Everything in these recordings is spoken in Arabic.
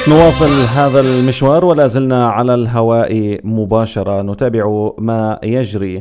نواصل هذا المشوار ولا زلنا على الهواء مباشرة نتابع ما يجري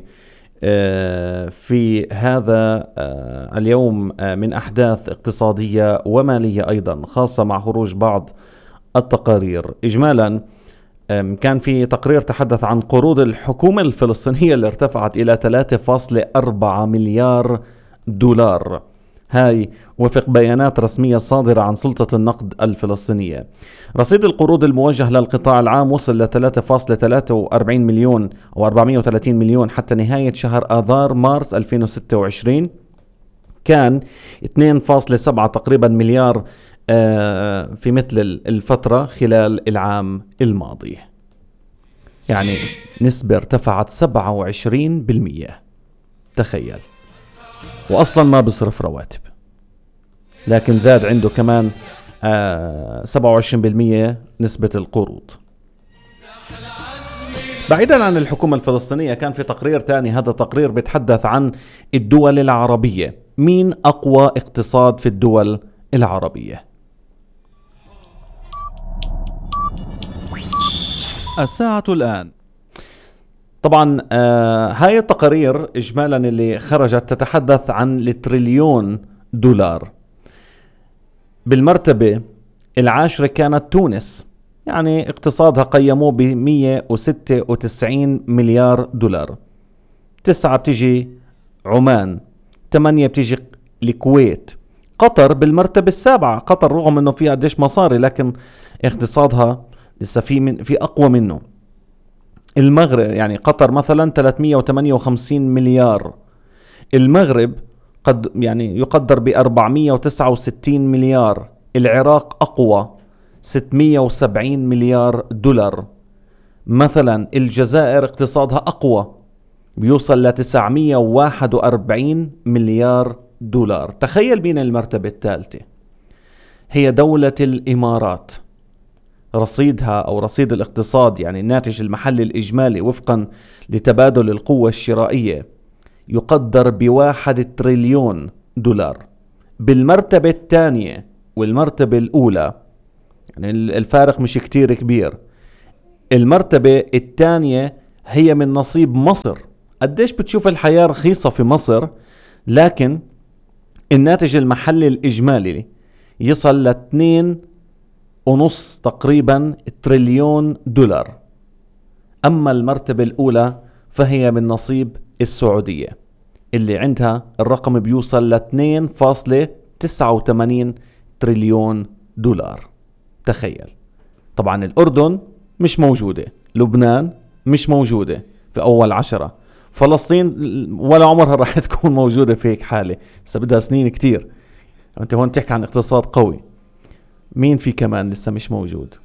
في هذا اليوم من أحداث اقتصادية ومالية أيضا، خاصة مع خروج بعض التقارير. إجمالا كان في تقرير تحدث عن قروض الحكومة الفلسطينية اللي ارتفعت إلى 3.4 مليار دولار، هاي وفق بيانات رسمية صادرة عن سلطة النقد الفلسطينية. رصيد القروض الموجه للقطاع العام وصل ل 3.43 مليون أو 430 مليون حتى نهاية شهر آذار مارس 2026. كان 2.7 تقريبا مليار في مثل الفترة خلال العام الماضي، يعني نسبة ارتفعت 27%. تخيل، وأصلا ما بصرف رواتب، لكن زاد عنده كمان 27% نسبة القروض. بعيدا عن الحكومة الفلسطينية، كان في تقرير تاني، هذا تقرير بيتحدث عن الدول العربية. مين أقوى اقتصاد في الدول العربية؟ الساعة الآن. طبعا هاي التقارير إجمالا اللي خرجت تتحدث عن التريليون دولار. بالمرتبة العاشرة كانت تونس، يعني اقتصادها قيموه ب 196 مليار دولار. 9 بتيجي عمان، 8 بتيجي الكويت. قطر بالمرتبة السابعة. قطر رغم انه فيها قديش مصاري لكن اقتصادها لسه في اقوى منه. المغرب، يعني قطر مثلا 358 مليار. المغرب قد يعني يقدر ب 469 مليار. العراق أقوى 670 مليار دولار. مثلا الجزائر اقتصادها أقوى بيوصل ل 941 مليار دولار. تخيل بين المرتبة الثالثة هي دولة الإمارات. رصيدها أو رصيد الاقتصاد، يعني الناتج المحلي الإجمالي وفقا لتبادل القوة الشرائية، يقدر ب1 تريليون دولار. بالمرتبة الثانية والمرتبة الأولى يعني الفارق مش كتير كبير. المرتبة الثانية هي من نصيب مصر. قديش بتشوف الحياة رخيصة في مصر، لكن الناتج المحلي الإجمالي يصل ل2.5 تقريبا تريليون دولار. أما المرتبة الأولى فهي من نصيب السعودية اللي عندها الرقم بيوصل ل 2.89 تريليون دولار. تخيل. طبعا الأردن مش موجودة، لبنان مش موجودة في أول 10، فلسطين ولا عمرها راح تكون موجودة في هيك حالة، لسه بدها سنين كتير. أنت هون تحكي عن اقتصاد قوي. مين في كمان لسه مش موجود؟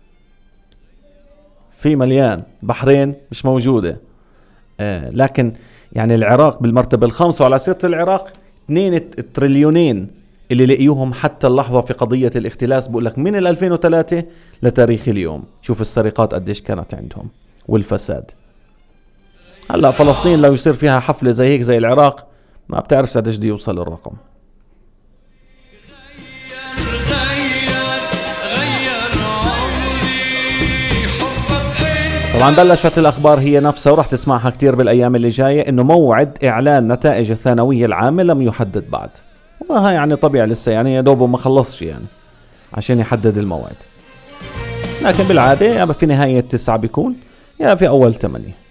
في مليان. بحرين مش موجودة. لكن يعني العراق بالمرتبة الخامسة، وعلى سيرة العراق 2 تريليونين اللي لقيوهم حتى اللحظة في قضية الاختلاس. بقول لك من 2003 لتاريخ اليوم، شوف السرقات قديش كانت عندهم والفساد. هلا فلسطين لو يصير فيها حفلة زي هيك زي العراق ما بتعرف قديش دي يوصل الرقم. طبعا بلشت الأخبار هي نفسها ورح تسمعها كتير بالأيام اللي جاية، إنه موعد إعلان نتائج الثانوية العامة لم يحدد بعد. وما يعني طبيعي لسه، يعني يا دوبه ما خلصش يعني عشان يحدد الموعد. لكن بالعادة يا في نهاية 9 بيكون يا في أول 8.